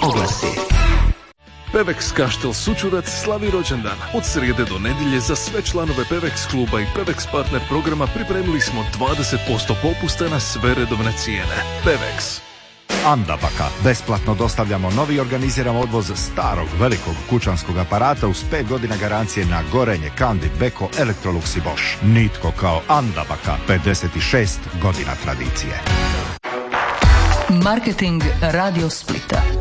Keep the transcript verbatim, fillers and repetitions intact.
oglasi. Pevex Kaštel Sučurac slavi rođendan. Od srijede do nedjelje za sve članove Pevex kluba i Pevex partner programa pripremili smo dvadeset posto popusta na sve redovne cijene. Pevex. Andabaka. Besplatno dostavljamo novi i organiziramo odvoz starog velikog kućanskog aparata uz pet godina garancije na gorenje, Candid, Beko, Electrolux i Bosch. Nitko kao Andabaka. pedeset šest godina tradicije. Marketing Radio Splita.